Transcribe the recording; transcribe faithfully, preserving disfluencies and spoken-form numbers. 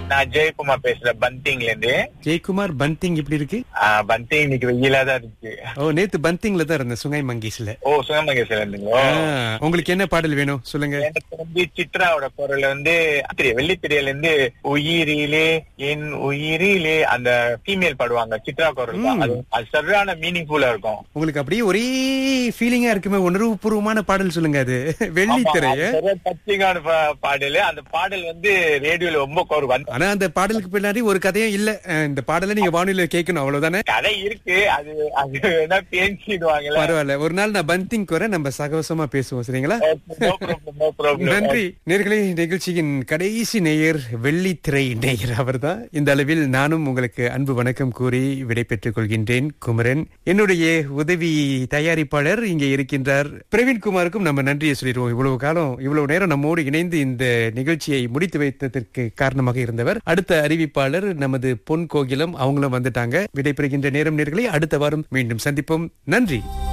நான் ஜெயக்குமார் பேசுறேன் பந்திங்ல இருந்து. ஜெயக்குமார், பந்திங் இப்படி இருக்கு? ஆஹ் பந்திங் இன்னைக்கு வெயிலா தான் இருக்கு. ஓ, நேத்து பந்திங்ல தான் இருந்தேன், சுங்கை மங்கேஷ்ல. ஓ, சுகமங்கேஸ்ல இருந்தீங்களோ? உங்களுக்கு என்ன பாடல் வேணும் சொல்லுங்க. எனக்கு வந்து சித்ராவோட குரல் வந்து வெள்ளித்திரையில இருந்து உயிரிலே என் உயிரிலே அந்த ஃபீமேல் பாடுவாங்க, சித்ரா குரல் தான். அது அது சரியான மீனிங்ஃபுல்லா இருக்கும். உங்களுக்கு அப்படியே ஒரே ஃபீலிங்கா இருக்குமே, உணர்வு பூர்வமான பாடல் சொல்லுங்க. அது வெள்ளித்திரைய டச்சிங்கான பாடல். அந்த பாடல் வந்து ரேடியோல ரொம்ப கோர் வந்து. ஆனா அந்த பாடலுக்கு பின்னாடி ஒரு கதையும் இல்ல. இந்த பாடலை நீங்க வானொலியில கேட்கணும், அவ்வளவுதானே? கதை இருக்கு, அது அது பேசிடுவாங்கல்ல. பரவாயில்ல, ஒரு நாள் நான் பந்திங் வர நம்ம சகவசமா பேசுவோம், சரிங்களா? நன்றி நேயர்களே. நிகழ்ச்சியின் கடைசி நேயர் வெள்ளித்திரை நேயர் அவர் தான். இந்த அளவில் நானும் உங்களுக்கு அன்பு வணக்கம் கூறி விடை பெற்றுக் கொள்கின்றேன். குமரன் என்னுடைய உதவி தயாரிப்பாளர் இங்கே இருக்கின்றார். பிரவீன்குமாருக்கும் நம்ம நன்றியை சொல்லிடுவோம். இவ்வளவு காலம் இவ்வளவு நேரம் நம்மோடு இணைந்து இந்த நிகழ்ச்சியை முடித்து வைத்ததற்கு காரணமாக இருந்தவர். அடுத்த அறிவிப்பாளர் நமது பொன் கோகிலம், அவங்களும் வந்துட்டாங்க. விடைபெறுகின்ற நேரம் நேயர்களே, அடுத்த வாரம் மீண்டும் சந்திப்போம். நன்றி.